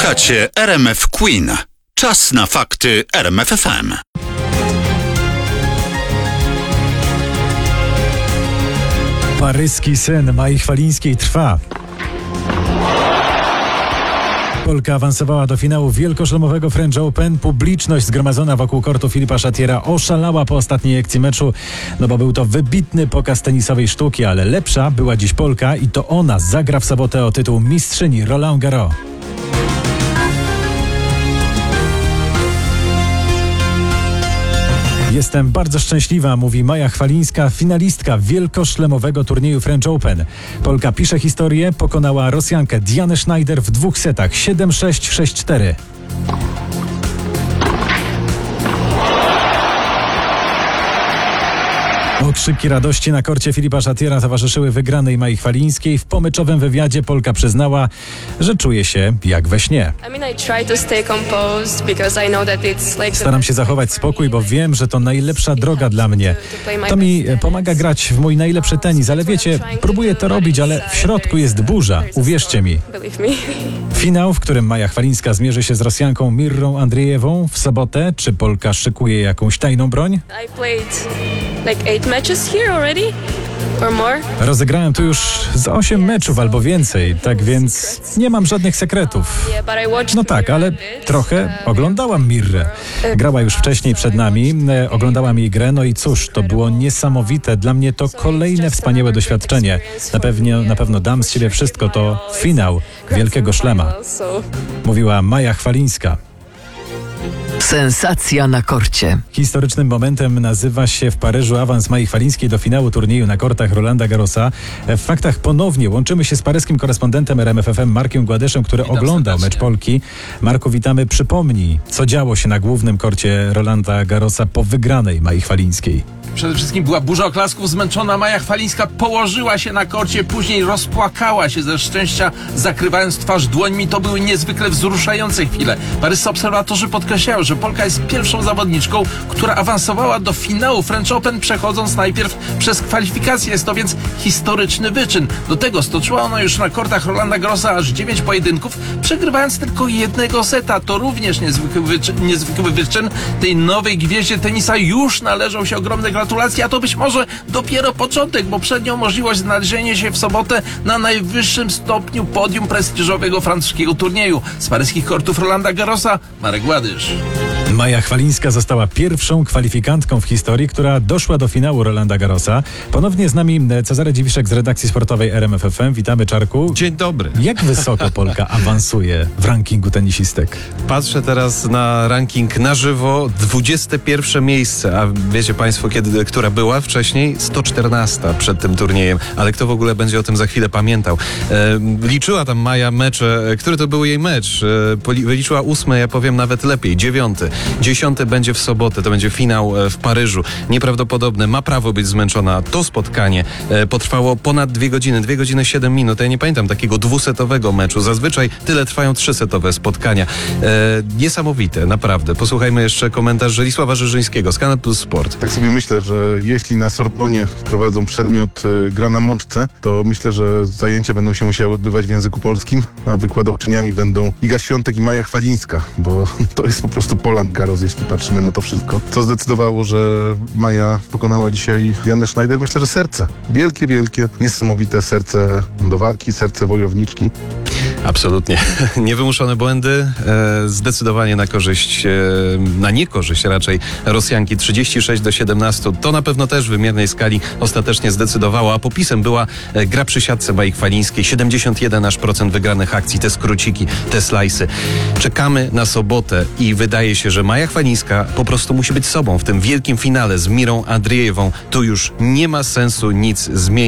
Słuchacie RMF Queen. Czas na fakty RMF FM. Paryski sen Mai Chwalińskiej trwa. Polka awansowała do finału wielkoszlemowego French Open. Publiczność zgromadzona wokół kortu Philippa Chatriera oszalała po ostatniej akcji meczu, bo był to wybitny pokaz tenisowej sztuki, ale lepsza była dziś Polka i to ona zagra w sobotę o tytuł mistrzyni Roland Garros. Jestem bardzo szczęśliwa, mówi Maja Chwalińska, finalistka wielkoszlemowego turnieju French Open. Polka pisze historię, pokonała Rosjankę Dianę Schneider w 2 setach 7-6, 6-4. Okrzyki radości na korcie Philippa Chatriera towarzyszyły wygranej Mai Chwalińskiej. W pomyczowym wywiadzie Polka przyznała, że czuje się jak we śnie. Staram się zachować spokój, bo wiem, że to najlepsza droga dla mnie. To mi pomaga grać w mój najlepszy tenis, ale wiecie, próbuję to robić, ale w środku jest burza. Uwierzcie mi. Finał, w którym Maja Chwalińska zmierzy się z Rosjanką Mirrą Andrzejewą w sobotę. Czy Polka szykuje jakąś tajną broń? Rozegrałem tu już z 8 meczów albo więcej, tak więc nie mam żadnych sekretów. No tak, ale trochę oglądałam Mirrę. Grała już wcześniej przed nami, oglądałam jej grę, no i cóż, to było niesamowite. Dla mnie to kolejne wspaniałe doświadczenie. Na pewno dam z siebie wszystko, to finał Wielkiego Szlema, mówiła Maja Chwalińska. Sensacja na korcie. Historycznym momentem nazywa się w Paryżu awans Mai Chwalińskiej do finału turnieju na kortach Rolanda Garrosa. W faktach ponownie łączymy się z paryskim korespondentem RMF FM Markiem Gładeszem, który oglądał mecz Polki. Marku, witamy. Przypomnij, co działo się na głównym korcie Rolanda Garrosa po wygranej Mai Chwalińskiej. Przede wszystkim była burza oklasków, zmęczona Maja Chwalińska położyła się na korcie, później rozpłakała się ze szczęścia, zakrywając twarz dłońmi. To były niezwykle wzruszające chwile. Paryscy obserwatorzy podkreślają, że Polka jest pierwszą zawodniczką, która awansowała do finału French Open, przechodząc najpierw przez kwalifikacje. Jest to więc historyczny wyczyn. Do tego stoczyła ona już na kortach Garrosa aż 9 pojedynków, przegrywając tylko 1 seta. To również niezwykły wyczyn. Tej nowej gwieździe tenisa już należą się ogromne gratulacje, a to być może dopiero początek, bo przed nią możliwość znalezienia się w sobotę na najwyższym stopniu podium prestiżowego francuskiego turnieju. Z paryskich kortów Rolanda Garrosa, Marek Gładysz. Maja Chwalińska została pierwszą kwalifikantką w historii, która doszła do finału Rolanda Garrosa. Ponownie z nami Cezary Dziwiszek z redakcji sportowej RMF FM. Witamy, Czarku. Dzień dobry. Jak wysoko Polka awansuje w rankingu tenisistek? Patrzę teraz na ranking na żywo. 21 miejsce, a wiecie Państwo, która była wcześniej? 114 przed tym turniejem. Ale kto w ogóle będzie o tym za chwilę pamiętał? Liczyła tam Maja mecze. Który to był jej mecz? Wyliczyła 8, ja powiem nawet lepiej, 9. 10 będzie w sobotę, to będzie finał w Paryżu. Nieprawdopodobne, ma prawo być zmęczona. To spotkanie potrwało ponad 2 godziny, 2 godziny 7 minut. Ja nie pamiętam takiego 2-setowego meczu. Zazwyczaj tyle trwają 3-setowe spotkania. Niesamowite, naprawdę. Posłuchajmy jeszcze komentarz Żelisława Żyżyńskiego z Kanal Plus Sport. Tak sobie myślę, że jeśli na Sorbonie wprowadzą przedmiot gra na mączce, to myślę, że zajęcia będą się musiały odbywać w języku polskim, a wykładowczyniami będą Iga Świątek i Maja Chwalińska, bo to jest po prostu Roland Garros, jeśli patrzymy na to wszystko. Co zdecydowało, że Maja pokonała dzisiaj Dianę Schneider? Myślę, że serce. Wielkie, niesamowite serce do walki, serce wojowniczki. Absolutnie. Niewymuszone błędy, zdecydowanie na korzyść, na niekorzyść raczej Rosjanki. 36-17. To na pewno też w wymiernej skali ostatecznie zdecydowało, a popisem była gra przy siatce Mai Chwalińskiej. 71% wygranych akcji, te skróciki, te slajsy. Czekamy na sobotę i wydaje się, że Maja Chwalińska po prostu musi być sobą w tym wielkim finale z Mirą Andrzejewą. Tu już nie ma sensu nic zmienić.